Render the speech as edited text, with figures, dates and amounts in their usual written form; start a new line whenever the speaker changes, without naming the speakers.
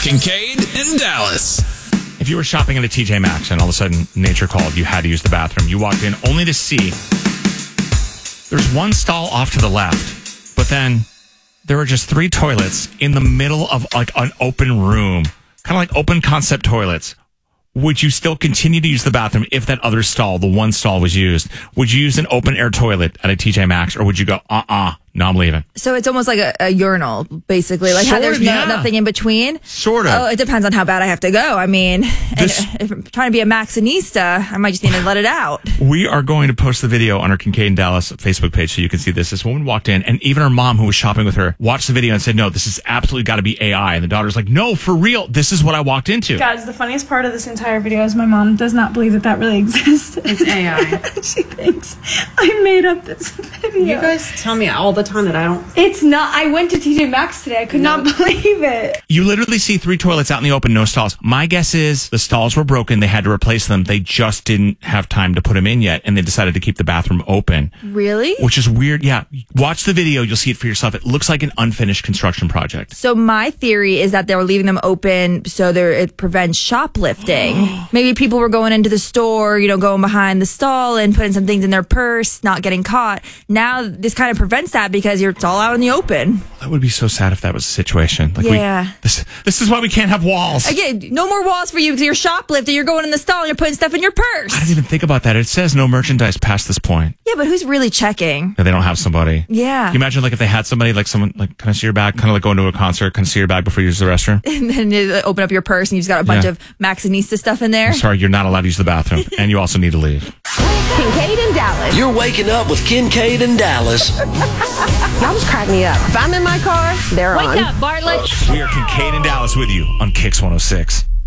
Kincaid and Dallas.
If you were shopping at a TJ Maxx and all of a sudden nature called, you had to use the bathroom. You walked in only to see there's one stall off to the left, but then there were just 3 toilets in the middle of like an open room, kind of like open concept toilets. Would you still continue to use the bathroom if that other stall, the one stall, was used? Would you use an open air toilet at a TJ Maxx, or would you go, no, I'm leaving?
So it's almost like a urinal, basically. Like how there's nothing in between.
Sort of.
Oh, it depends on how bad I have to go. I mean, if I'm trying to be a Maxinista, I might just need to let it out.
We are going to post the video on our Kincaid and Dallas Facebook page so you can see this. This woman walked in, and even her mom, who was shopping with her, watched the video and said, no, this is absolutely got to be AI. And the daughter's like, no, for real, this is what I walked into.
Guys, the funniest part of this entire video is my mom does not believe that really exists.
It's AI.
She thinks I made up this video.
You guys tell me all the time that I don't.
It's not. I went to TJ Maxx today. I could not believe it.
You literally see 3 toilets out in the open, no stalls. My guess is the stalls were broken. They had to replace them. They just didn't have time to put them in yet, and they decided to keep the bathroom open.
Really?
Which is weird. Yeah. Watch the video. You'll see it for yourself. It looks like an unfinished construction project.
So my theory is that they were leaving them open so it prevents shoplifting. Maybe people were going into the store, going behind the stall and putting some things in their purse, not getting caught. Now this kind of prevents that because it's all out in the open.
That would be so sad if that was the situation. Like
yeah.
This is why we can't have walls.
Again, no more walls for you because you're shoplifting. You're going in the stall and you're putting stuff in your purse.
I didn't even think about that. It says no merchandise past this point.
Yeah, but who's really checking?
Yeah, they don't have somebody.
Yeah.
Can you imagine if they had somebody, someone, can I see your bag? Kind of like going to a concert, can I see your bag before you use the restroom?
And then you open up your purse and you've got a bunch of Maxinista stuff in there.
I'm sorry, you're not allowed to use the bathroom. And you also need to leave.
Kincaid and Dallas.
You're waking up with Kincaid and Dallas.
Y'all just crack me up. If I'm in my car, they're on.
Wake up, Bartlett.
We are Kincaid and Dallas with you on Kicks 106.